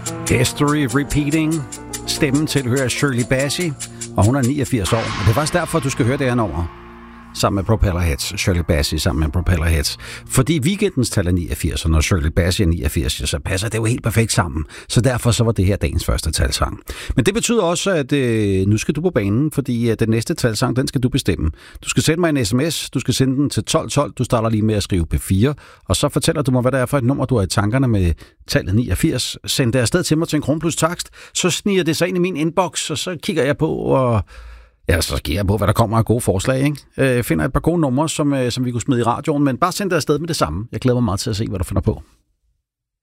History Repeating. Stemmen tilhører Shirley Bassey, og hun er 89 år. Og det er faktisk derfor, du skal høre det her nummer. Sammen med Propellerheads. Shirley Bassey sammen med Propellerheads. Fordi weekendens tal er 89, og når Shirley Bassey er 89, så passer det jo helt perfekt sammen. Så derfor så var det her dagens første talsang. Men det betyder også, at nu skal du på banen, fordi den næste talsang, den skal du bestemme. Du skal sende mig en sms, du skal sende den til 1212, du starter lige med at skrive P4, og så fortæller du mig, hvad det er for et nummer, du har i tankerne med tallet 89. Send det afsted til mig til en kron plus takst, så sniger det sig ind i min inbox, og så kigger jeg på, og ja, så kigger jeg på, hvad der kommer af gode forslag, ikke? Finder et par gode numre, som vi kunne smide i radioen, men bare send det afsted med det samme. Jeg glæder mig meget til at se, hvad du finder på.